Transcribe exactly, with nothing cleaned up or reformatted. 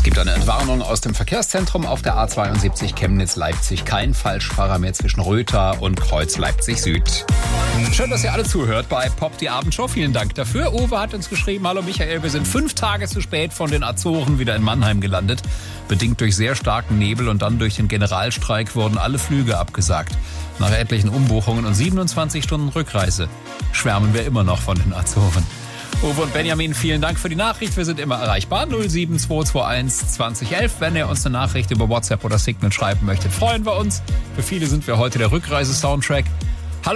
Gibt eine Entwarnung aus dem Verkehrszentrum auf der A zweiundsiebzig Chemnitz-Leipzig. Kein Falschfahrer mehr zwischen Rötha und Kreuz Leipzig Süd. Schön, dass ihr alle zuhört bei Pop die Abendshow. Vielen Dank dafür. Uwe hat uns geschrieben, hallo Michael, wir sind fünf Tage zu spät von den Azoren wieder in Mannheim gelandet. Bedingt durch sehr starken Nebel und dann durch den Generalstreik wurden alle Flüge abgesagt. Nach etlichen Umbuchungen und siebenundzwanzig Stunden Rückreise schwärmen wir immer noch von den Azoren. Uwe und Benjamin, vielen Dank für die Nachricht. Wir sind immer erreichbar. null sieben zwei zwei eins zwanzig elf. Wenn ihr uns eine Nachricht über WhatsApp oder Signal schreiben möchtet, freuen wir uns. Für viele sind wir heute der Rückreise-Soundtrack.